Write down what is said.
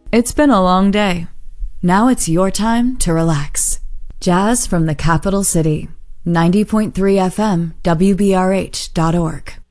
It's been a long day. Now it's your time to relax. Jazz from the capital city. 90.3 FM, WBRH.org.